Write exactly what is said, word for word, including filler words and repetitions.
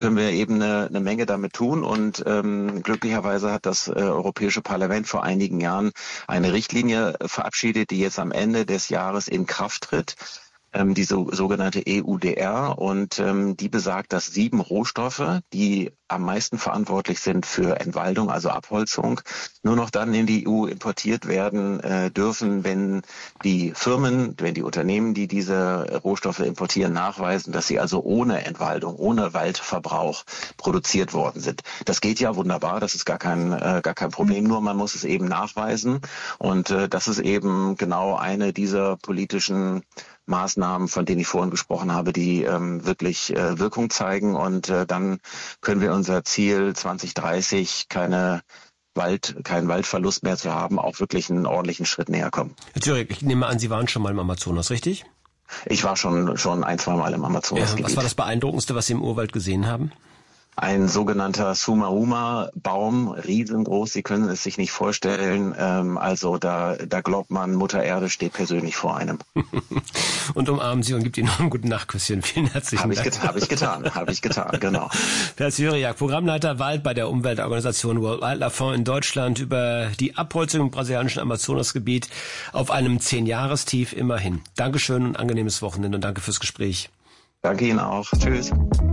können wir eben eine, eine Menge damit tun. Und ähm, glücklicherweise hat das äh, Europäische Parlament vor einigen Jahren eine Richtlinie verabschiedet, die jetzt am Ende des Jahres in Kraft tritt. Ähm, die so, sogenannte E U D R, und ähm, die besagt, dass sieben Rohstoffe, die am meisten verantwortlich sind für Entwaldung, also Abholzung, nur noch dann in die E U importiert werden äh, dürfen, wenn die Firmen, wenn die Unternehmen, die diese Rohstoffe importieren, nachweisen, dass sie also ohne Entwaldung, ohne Waldverbrauch produziert worden sind. Das geht ja wunderbar, das ist gar kein äh, gar kein Problem, nur man muss es eben nachweisen, und äh, das ist eben genau eine dieser politischen Maßnahmen, von denen ich vorhin gesprochen habe, die ähm, wirklich äh, Wirkung zeigen, und äh, dann können wir unser Ziel zwanzig dreißig, keine Wald, keinen Waldverlust mehr zu haben, auch wirklich einen ordentlichen Schritt näher kommen. Herr Thürig, ich nehme an, Sie waren schon mal im Amazonas, richtig? Ich war schon schon ein, zwei Mal im Amazonas. Ja, was war das Beeindruckendste, was Sie im Urwald gesehen haben? Ein sogenannter Suma-Uma-Baum, riesengroß, Sie können es sich nicht vorstellen. Ähm, also da, da glaubt man, Mutter Erde steht persönlich vor einem. Und umarmen Sie und gibt Ihnen noch ein guten Nachtküsschen. Vielen herzlichen hab Dank. Ich Habe ich getan, habe ich getan, genau. Herr Cyriac, Programmleiter Wald bei der Umweltorganisation World Wildlife Fund in Deutschland, über die Abholzung im brasilianischen Amazonasgebiet auf einem Zehn-Jahrestief immerhin. Dankeschön und angenehmes Wochenende und danke fürs Gespräch. Danke Ihnen auch. Tschüss.